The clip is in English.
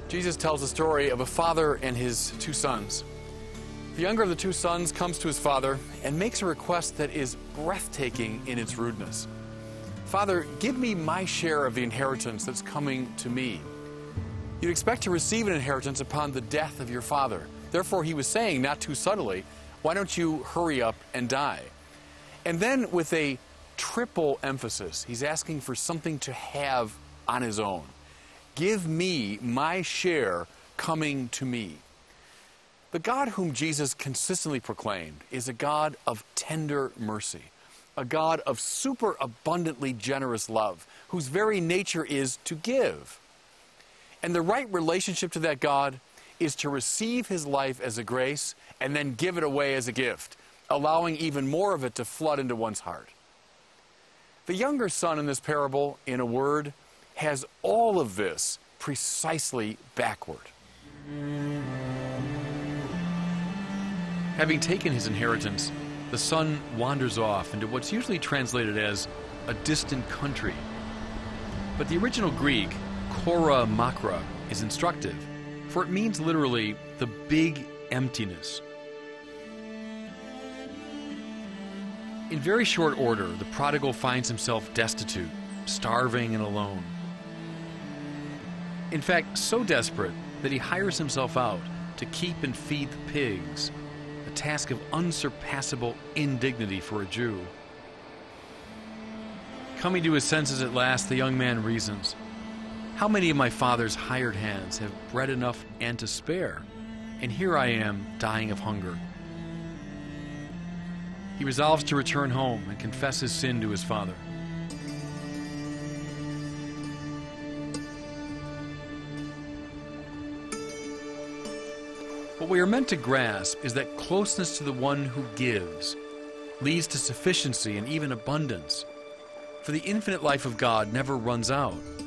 Jesus tells the story of a father and his two sons. The younger of the two sons comes to his father and makes a request that is breathtaking in its rudeness. "Father, give me my share of the inheritance that's coming to me." You'd expect to receive an inheritance upon the death of your father. Therefore, he was saying, not too subtly, why don't you hurry up and die? And then with a triple emphasis, he's asking for something to have on his own. Give me my share coming to me. The God whom Jesus consistently proclaimed is a God of tender mercy, a God of super abundantly generous love, whose very nature is to give. And the right relationship to that God is to receive his life as a grace and then give it away as a gift, allowing even more of it to flood into one's heart. The younger son in this parable, in a word, has all of this precisely backward. Having taken his inheritance, the son wanders off into what's usually translated as a distant country. But the original Greek, kora makra, is instructive, for it means literally the big emptiness. In very short order, the prodigal finds himself destitute, starving and alone. In fact, so desperate that he hires himself out to keep and feed the pigs, a task of unsurpassable indignity for a Jew. Coming to his senses at last, the young man reasons, "How many of my father's hired hands have bread enough and to spare, and here I am dying of hunger?" He resolves to return home and confess his sin to his father. What we are meant to grasp is that closeness to the one who gives leads to sufficiency and even abundance, for the infinite life of God never runs out.